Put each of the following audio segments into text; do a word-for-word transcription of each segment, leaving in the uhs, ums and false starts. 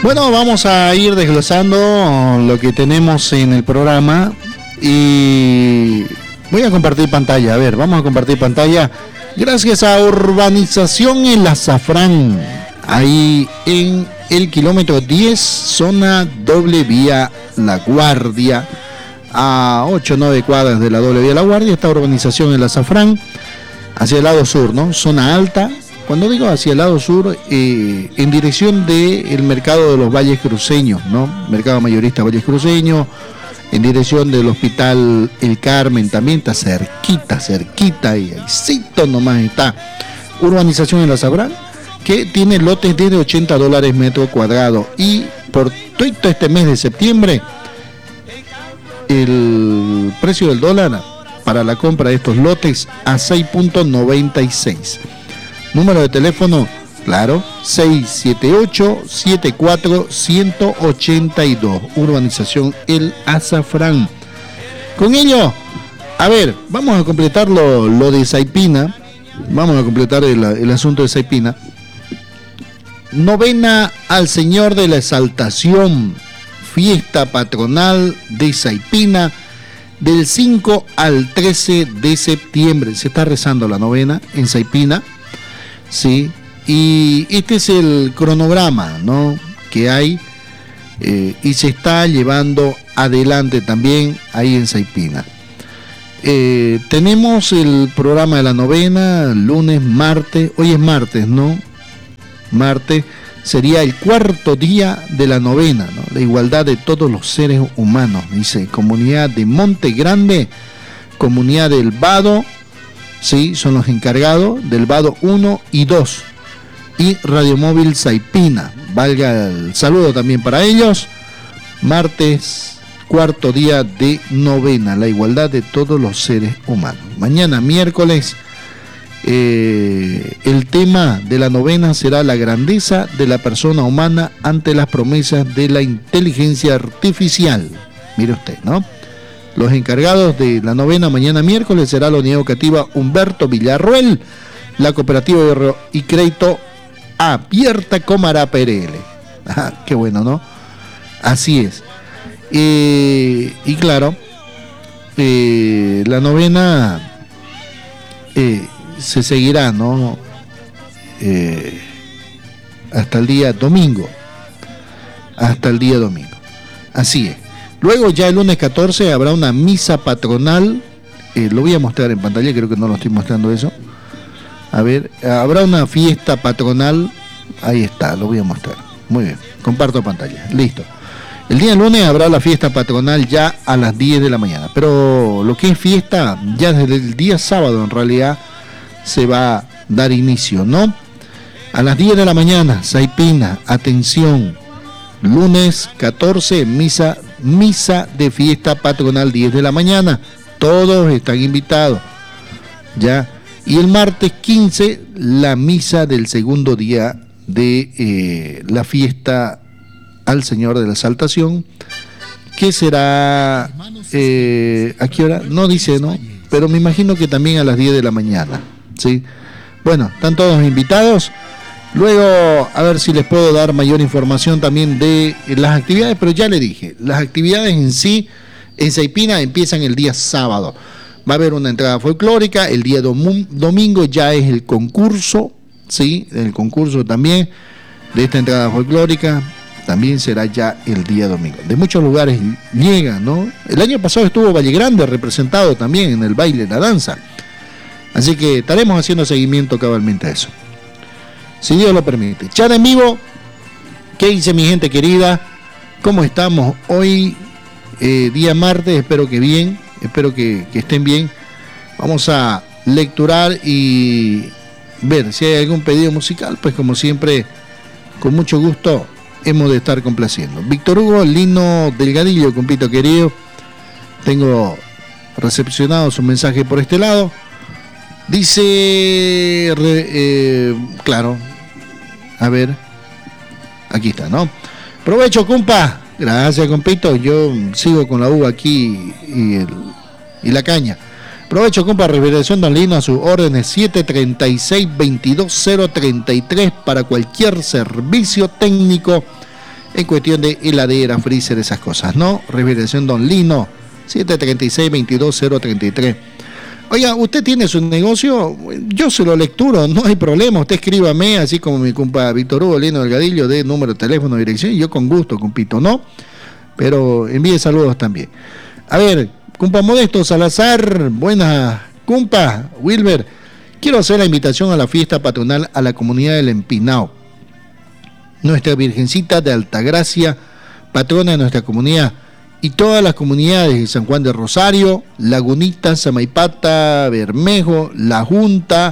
Bueno, vamos a ir desglosando lo que tenemos en el programa y voy a compartir pantalla. A ver, vamos a compartir pantalla gracias a Urbanización El Azafrán, ahí en el kilómetro diez, zona doble vía La Guardia, a ocho o nueve cuadras de la doble vía La Guardia. Está Urbanización El Azafrán, hacia el lado sur, ¿no? Zona alta. Cuando digo hacia el lado sur, eh, en dirección del mercado de los Valles Cruceños, ¿no? Mercado mayorista Valles Cruceños, en dirección del Hospital El Carmen, también está cerquita, cerquita, y ahí nomás está Urbanización El Azafrán, que tiene lotes de ochenta dólares metro cuadrado, y por todo este mes de septiembre, el precio del dólar para la compra de estos lotes a seis punto noventa y seis. Número de teléfono, claro, seis siete ocho, siete cuatro uno ocho dos, Urbanización El Azafrán. Con ello, a ver, vamos a completar lo, lo de Saipina, vamos a completar el, el asunto de Saipina. Novena al Señor de la Exaltación, fiesta patronal de Saipina, del cinco al trece de septiembre. Se está rezando la novena en Saipina. Sí, y este es el cronograma, ¿no?, que hay, eh, y se está llevando adelante también ahí en Saipina. Eh, tenemos el programa de la novena, lunes, martes, hoy es martes, ¿no? Martes sería el cuarto día de la novena, ¿no? La igualdad de todos los seres humanos, dice Comunidad de Monte Grande, Comunidad del Vado. Sí, son los encargados del Vado uno y dos, y Radio Móvil Saipina. Valga el saludo también para ellos. Martes, cuarto día de novena, la igualdad de todos los seres humanos. Mañana, miércoles, eh, el tema de la novena será la grandeza de la persona humana ante las promesas de la inteligencia artificial. Mire usted, ¿no? Los encargados de la novena mañana miércoles será la Unidad Educativa Humberto Villarroel, la Cooperativa de Ahorro y Crédito Abierta Comará P R L. Ajá, qué bueno, ¿no? Así es. Eh, y claro, eh, la novena eh, se seguirá, ¿no? Eh, hasta el día domingo. Hasta el día domingo. Así es. Luego ya el lunes catorce habrá una misa patronal, eh, lo voy a mostrar en pantalla, creo que no lo estoy mostrando eso. A ver, habrá una fiesta patronal, ahí está, lo voy a mostrar. Muy bien, comparto pantalla, listo. El día lunes habrá la fiesta patronal ya a las diez de la mañana, pero lo que es fiesta, ya desde el día sábado en realidad se va a dar inicio, ¿no? A las diez de la mañana, Saipina, atención, lunes catorce, misa Misa de fiesta patronal, diez de la mañana. Todos están invitados. Ya. Y el martes quince, la misa del segundo día de eh, la fiesta al Señor de la Exaltación, que será eh, ¿a qué hora? No dice, ¿no? Pero me imagino que también a las diez de la mañana. ¿Sí? Bueno, están todos invitados. Luego, a ver si les puedo dar mayor información también de las actividades, pero ya le dije, las actividades en sí, en Saipina, empiezan el día sábado. Va a haber una entrada folclórica, el día dom- domingo ya es el concurso, ¿sí? El concurso también de esta entrada folclórica, también será ya el día domingo. De muchos lugares llegan, ¿no? El año pasado estuvo Valle Grande representado también en el baile, la danza. Así que estaremos haciendo seguimiento cabalmente a eso, si Dios lo permite. Chat en vivo, ¿qué dice mi gente querida? ¿Cómo estamos hoy? Eh, día martes, espero que bien, espero que, que estén bien. Vamos a lecturar y ver si hay algún pedido musical, pues como siempre, con mucho gusto, hemos de estar complaciendo. Víctor Hugo Lino Delgadillo, compito querido, tengo recepcionado su mensaje por este lado. Dice, re, eh, claro, a ver, aquí está, ¿no? Provecho, compa. Gracias, compito. Yo sigo con la uva aquí y, el, y la caña. Provecho, compa. Revelación Don Lino a sus órdenes siete treinta y seis, veintidós cero treinta y tres para cualquier servicio técnico en cuestión de heladera, freezer, esas cosas, ¿no? Refrigeración Don Lino, siete tres seis, veintidós cero treinta y tres. Oiga, usted tiene su negocio, yo se lo lecturo, no hay problema, usted escríbame, así como mi compa Víctor Hugo Lino Delgadillo, de número, teléfono, dirección, y yo con gusto, compito, ¿no? Pero envíe saludos también. A ver, compa Modesto Salazar, buenas, compa Wilber, quiero hacer la invitación a la fiesta patronal a la comunidad del Empinao. Nuestra Virgencita de Altagracia, patrona de nuestra comunidad, y todas las comunidades de San Juan de Rosario, Lagunita, Samaipata, Bermejo, La Junta.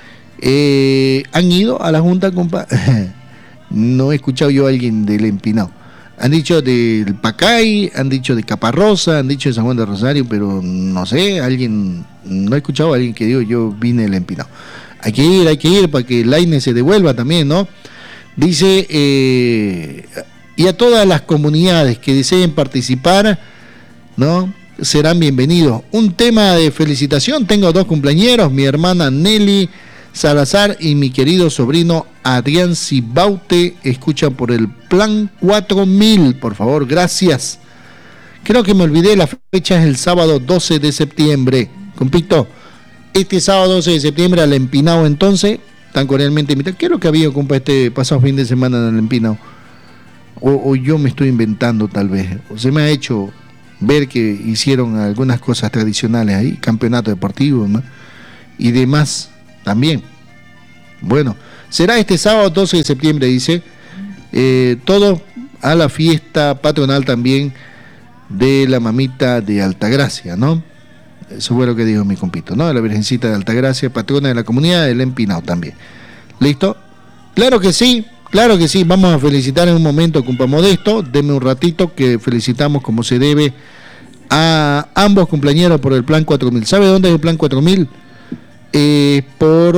Eh, ¿Han ido a la Junta, compa? No he escuchado yo a alguien del Empinao. Han dicho del Pacay, han dicho de Caparrosa, han dicho de San Juan de Rosario, pero no sé, alguien, no he escuchado a alguien que diga yo vine del Empinao. Hay que ir, hay que ir para que el Laine se devuelva también, ¿no? Dice, eh, y a todas las comunidades que deseen participar, ¿no? Serán bienvenidos. Un tema de felicitación, tengo dos cumpleañeros, mi hermana Nelly Salazar y mi querido sobrino Adrián Cibaute, escuchan por el plan cuatro mil, por favor, gracias. Creo que me olvidé, la fecha es el sábado doce de septiembre, compito, este sábado doce de septiembre al Empinao entonces, tan cordialmente invitado. ¿Qué es lo que había, compa, este pasado fin de semana en el Empinao? O, o yo me estoy inventando tal vez, o se me ha hecho ver que hicieron algunas cosas tradicionales ahí, campeonato deportivo, ¿no? Y demás también. Bueno, será este sábado doce de septiembre, dice, eh, todo a la fiesta patronal también de la mamita de Altagracia, ¿no? Eso fue lo que dijo mi compito, ¿no? De la Virgencita de Altagracia, patrona de la comunidad del Empinao también. ¿Listo? Claro que sí, claro que sí. Vamos a felicitar en un momento, compa Modesto. Deme un ratito que felicitamos como se debe a ambos cumpleañeros por el plan cuatro mil. ¿Sabe dónde es el plan cuatro mil? Eh, por...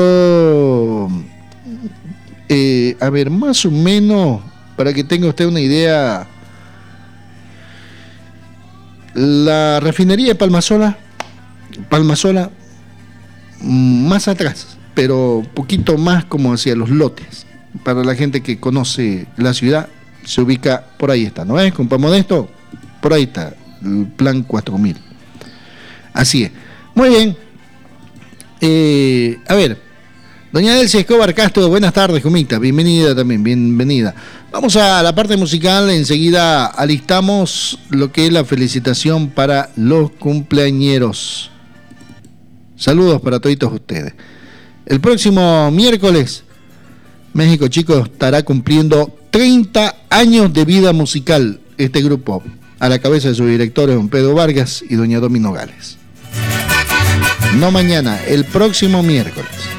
Eh, a ver, más o menos, para que tenga usted una idea, la refinería de Palmasola, Palmasola, más atrás, pero poquito más como hacia los lotes. Para la gente que conoce la ciudad, se ubica por ahí está, ¿no es, compa Modesto? Por ahí está, el plan cuatro mil. Así es. Muy bien. Eh, a ver, doña Delcia Escobar Castro, buenas tardes, comita, bienvenida también, bienvenida. Vamos a la parte musical, enseguida alistamos lo que es la felicitación para los cumpleañeros. Saludos para toditos ustedes. El próximo miércoles, México, chicos, estará cumpliendo treinta años de vida musical este grupo, a la cabeza de sus directores, don Pedro Vargas y doña Domi Nogales. No mañana, el próximo miércoles.